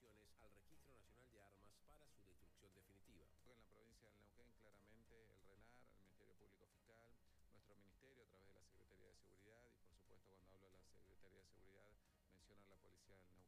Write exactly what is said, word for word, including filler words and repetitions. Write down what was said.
inscripciones al Registro Nacional de Armas para su destrucción definitiva. En la provincia del Neuquén, claramente el RENAR, el Ministerio Público Fiscal, nuestro ministerio a través de la Secretaría de Seguridad y por supuesto cuando hablo de la Secretaría de Seguridad menciono a la Policía del Neuquén.